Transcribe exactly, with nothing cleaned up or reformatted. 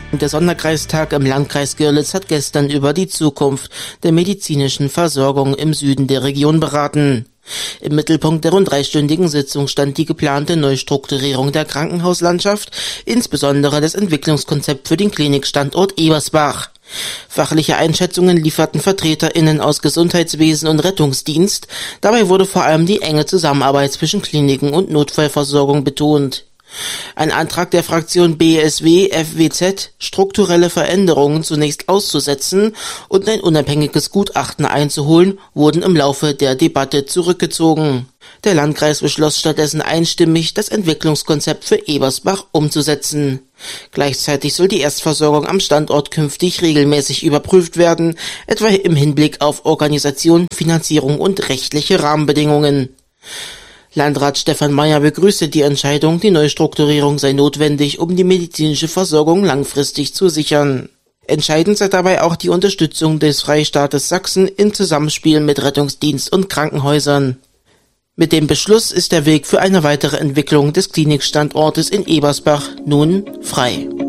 Der Sonderkreistag im Landkreis Görlitz hat gestern über die Zukunft der medizinischen Versorgung im Süden der Region beraten. Im Mittelpunkt der rund dreistündigen Sitzung stand die geplante Neustrukturierung der Krankenhauslandschaft, insbesondere das Entwicklungskonzept für den Klinikstandort Ebersbach. Fachliche Einschätzungen lieferten VertreterInnen aus Gesundheitswesen und Rettungsdienst. Dabei wurde vor allem die enge Zusammenarbeit zwischen Kliniken und Notfallversorgung betont. Ein Antrag der Fraktion B S W F W Z, strukturelle Veränderungen zunächst auszusetzen und ein unabhängiges Gutachten einzuholen, wurden im Laufe der Debatte zurückgezogen. Der Landkreis beschloss stattdessen einstimmig, das Entwicklungskonzept für Ebersbach umzusetzen. Gleichzeitig soll die Erstversorgung am Standort künftig regelmäßig überprüft werden, etwa im Hinblick auf Organisation, Finanzierung und rechtliche Rahmenbedingungen. Landrat Stefan Meyer begrüßte die Entscheidung, die Neustrukturierung sei notwendig, um die medizinische Versorgung langfristig zu sichern. Entscheidend sei dabei auch die Unterstützung des Freistaates Sachsen im Zusammenspiel mit Rettungsdienst und Krankenhäusern. Mit dem Beschluss ist der Weg für eine weitere Entwicklung des Klinikstandortes in Ebersbach nun frei.